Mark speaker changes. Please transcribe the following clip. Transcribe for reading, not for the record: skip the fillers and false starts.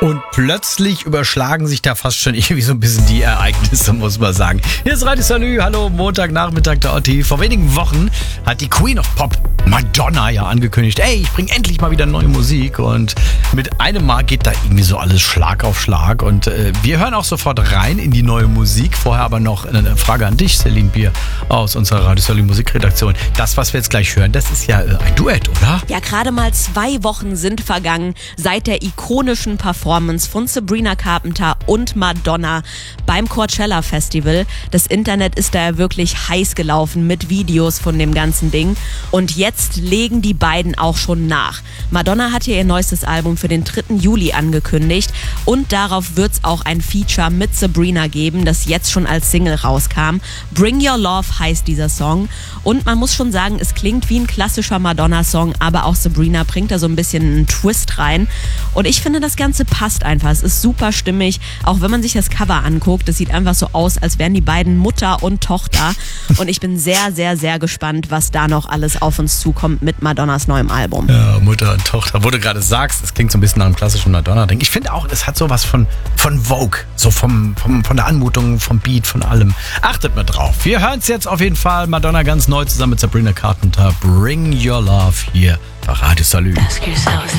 Speaker 1: Und plötzlich überschlagen sich da fast schon irgendwie so ein bisschen die Ereignisse, muss man sagen. Hier ist Radio Salü, hallo, Montagnachmittag der Otti. Vor wenigen Wochen hat die Queen of Pop, Madonna, ja angekündigt, ey, ich bringe endlich mal wieder neue Musik. Und mit einem Mal geht da irgendwie so alles Schlag auf Schlag. Und wir hören auch sofort rein in die neue Musik. Vorher aber noch eine Frage an dich, Celine Bier, aus unserer Radio Salü Musikredaktion. Das, was wir jetzt gleich hören, das ist ja ein Duett, oder?
Speaker 2: Ja, gerade mal 2 Wochen sind vergangen seit der ikonischen Performance von Sabrina Carpenter und Madonna beim Coachella Festival. Das Internet ist da ja wirklich heiß gelaufen mit Videos von dem ganzen Ding. Und jetzt legen die beiden auch schon nach. Madonna hat ihr neuestes Album für den 3. Juli angekündigt und darauf wird es auch ein Feature mit Sabrina geben, das jetzt schon als Single rauskam. Bring Your Love heißt dieser Song und man muss schon sagen, es klingt wie ein klassischer Madonna-Song, aber auch Sabrina bringt da so ein bisschen einen Twist rein und ich finde, das Ganze passt einfach. Es ist super stimmig, auch wenn man sich das Cover anguckt. Das sieht einfach so aus, als wären die beiden Mutter und Tochter. Und ich bin sehr, sehr, sehr gespannt, was da noch alles auf uns zukommt mit Madonnas neuem Album.
Speaker 1: Ja, Mutter und Tochter. Wo du gerade sagst, es klingt so ein bisschen nach einem klassischen Madonna-Ding. Ich finde auch, es hat sowas von Vogue. So von der Anmutung, vom Beat, von allem. Achtet mal drauf. Wir hören es jetzt auf jeden Fall. Madonna ganz neu zusammen mit Sabrina Carpenter. Bring Your Love hier bei Radio Salü.
Speaker 3: Ask yourself